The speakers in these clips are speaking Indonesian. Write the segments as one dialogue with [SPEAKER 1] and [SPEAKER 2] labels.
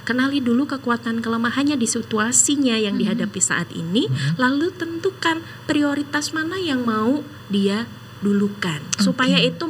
[SPEAKER 1] kenali dulu kekuatan kelemahannya di situasinya yang dihadapi saat ini, lalu tentukan prioritas mana yang mau dia dulukan, supaya itu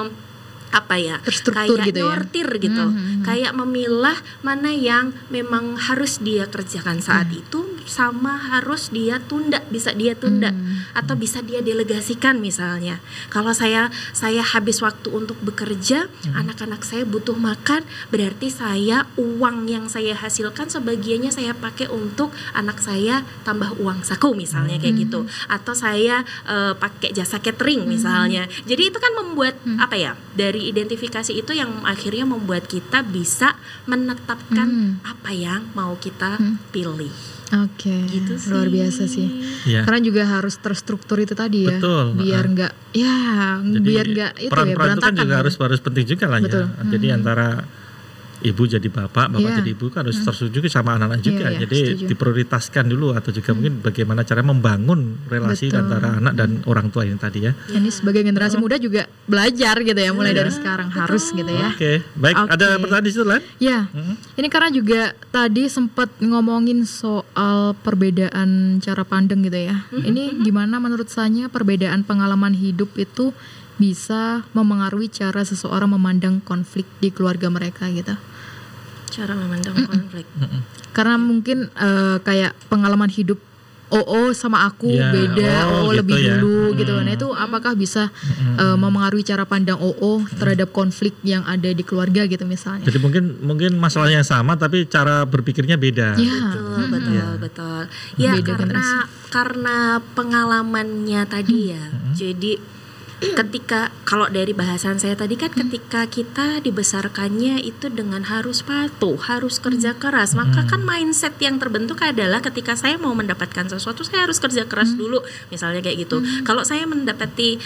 [SPEAKER 2] terstruktur
[SPEAKER 1] kayak
[SPEAKER 2] gitu ya?
[SPEAKER 1] nyortir gitu, kayak memilah mana yang memang harus dia kerjakan saat itu, sama harus dia tunda, bisa dia tunda atau bisa dia delegasikan. Misalnya kalau saya habis waktu untuk bekerja, anak-anak saya butuh makan, berarti saya uang yang saya hasilkan sebagiannya saya pakai untuk anak saya tambah uang saku misalnya, kayak gitu, atau saya pakai jasa catering misalnya. Jadi itu kan membuat dari identifikasi itu yang akhirnya membuat kita bisa menetapkan apa yang mau kita pilih.
[SPEAKER 2] Oke,
[SPEAKER 1] gitu sih.
[SPEAKER 2] Luar biasa sih.
[SPEAKER 3] Ya.
[SPEAKER 2] Karena juga harus terstruktur itu tadi ya.
[SPEAKER 3] Betul.
[SPEAKER 2] Biar nggak, biar nggak itu
[SPEAKER 3] peran-peran
[SPEAKER 2] berantakan.
[SPEAKER 3] Itu kan juga harus penting juga lah.
[SPEAKER 2] Betul.
[SPEAKER 3] Ya. Jadi antara ibu jadi bapak jadi ibu kan harus tersetuju sama anak-anak juga. Jadi
[SPEAKER 2] setuju.
[SPEAKER 3] diprioritaskan dulu, atau juga mungkin bagaimana cara membangun relasi antara anak dan orang tua ini tadi ya.
[SPEAKER 2] Ini sebagai generasi muda juga belajar gitu ya, mulai dari sekarang harus gitu ya.
[SPEAKER 3] Oke, baik. Ada pertanyaan di situ Len?
[SPEAKER 2] Ya, ini karena juga tadi sempat ngomongin soal perbedaan cara pandang gitu ya. Ini gimana menurut saya perbedaan pengalaman hidup itu bisa memengaruhi cara seseorang memandang konflik di keluarga mereka gitu.
[SPEAKER 1] Cara memandang konflik.
[SPEAKER 2] Karena mungkin kayak pengalaman hidup sama aku beda,
[SPEAKER 3] gitu
[SPEAKER 2] lebih
[SPEAKER 3] ya.
[SPEAKER 2] dulu gitu. Nah itu apakah bisa memengaruhi cara pandang terhadap konflik yang ada di keluarga gitu misalnya.
[SPEAKER 3] Jadi mungkin masalahnya sama tapi cara berpikirnya beda.
[SPEAKER 1] Betul. Ya, karena pengalamannya tadi ya. Jadi ketika, kalau dari bahasan saya tadi kan, ketika kita dibesarkannya itu dengan harus patuh, harus kerja keras, maka kan mindset yang terbentuk adalah ketika saya mau mendapatkan sesuatu saya harus kerja keras dulu, misalnya kayak gitu. Kalau saya mendapati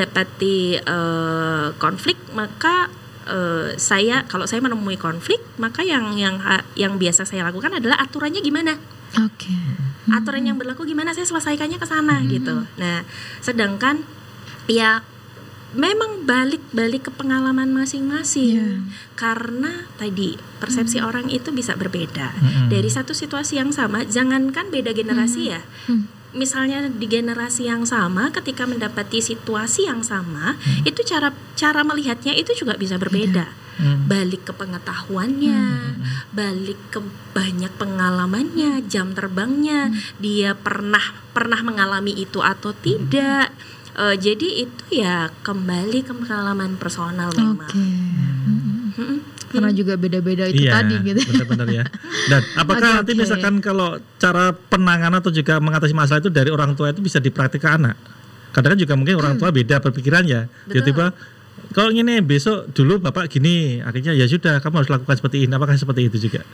[SPEAKER 1] konflik, maka kalau saya menemui konflik, maka yang biasa saya lakukan adalah aturannya gimana. Aturan yang berlaku gimana, saya selesaikannya ke sana gitu. Nah, sedangkan ya memang balik ke pengalaman masing-masing. Karena tadi persepsi orang itu bisa berbeda. Dari satu situasi yang sama, jangankan beda generasi ya. Misalnya di generasi yang sama, ketika mendapati situasi yang sama, itu cara melihatnya itu juga bisa berbeda. Balik ke pengetahuannya, balik ke banyak pengalamannya, jam terbangnya, dia pernah mengalami itu atau tidak. Jadi itu ya kembali ke pengalaman personal memang.
[SPEAKER 2] Karena juga beda-beda itu tadi gitu.
[SPEAKER 3] Benar-benar ya. Dan apakah nanti misalkan kalau cara penanganan atau juga mengatasi masalah itu dari orang tua itu bisa dipraktikkan anak? Kadang-kadang juga mungkin orang tua beda berpikirannya. Tiba-tiba kalau ini besok dulu bapak gini, akhirnya ya sudah kamu harus lakukan seperti ini. Apakah seperti itu juga?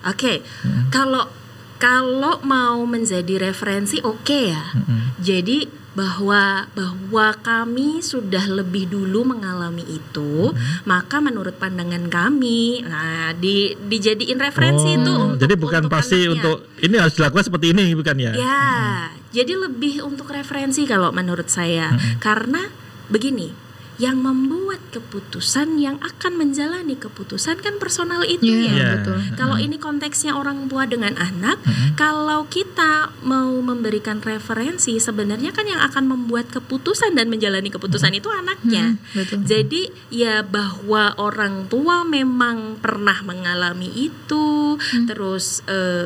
[SPEAKER 3] Kalau mau menjadi referensi ya. Jadi bahwa kami sudah lebih dulu mengalami itu, maka menurut pandangan kami, dijadiin referensi itu untuk, jadi bukan pasti anaknya. Untuk ini harus dilakukan seperti ini, bukan ya?
[SPEAKER 1] Jadi lebih untuk referensi kalau menurut saya. Karena begini, yang membuat keputusan, yang akan menjalani keputusan kan personal itu
[SPEAKER 2] betul.
[SPEAKER 1] Kalau ini konteksnya orang tua dengan anak, kalau kita mau memberikan referensi, sebenarnya kan yang akan membuat keputusan dan menjalani keputusan itu anaknya. Jadi ya bahwa orang tua memang pernah mengalami itu, terus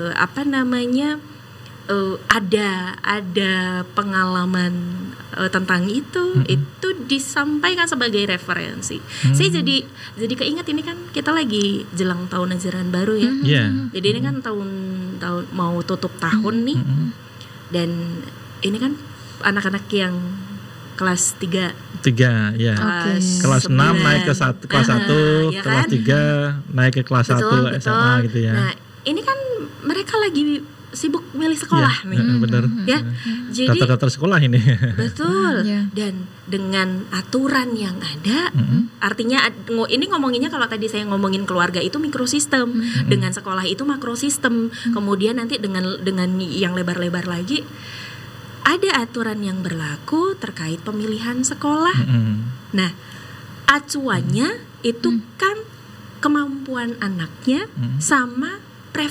[SPEAKER 1] ada pengalaman tentang itu disampaikan sebagai referensi. Saya jadi keinget, ini kan kita lagi jelang tahun ajaran baru ya. Jadi ini kan tahun mau tutup tahun nih. Dan ini kan anak-anak yang kelas 3
[SPEAKER 3] ya. Kelas 6 naik ke kelas 1, kelas 3 naik ke kelas 1 SMA gitu ya.
[SPEAKER 1] Nah, ini kan mereka lagi sibuk milih sekolah nih.
[SPEAKER 3] Benar.
[SPEAKER 1] Jadi
[SPEAKER 3] daftar sekolah ini.
[SPEAKER 1] Betul. Dan dengan aturan yang ada, artinya ini ngomonginnya, kalau tadi saya ngomongin keluarga itu mikrosistem, dengan sekolah itu makrosistem. Kemudian nanti dengan yang lebar-lebar lagi, ada aturan yang berlaku terkait pemilihan sekolah. Nah, acuannya itu kan kemampuan anaknya sama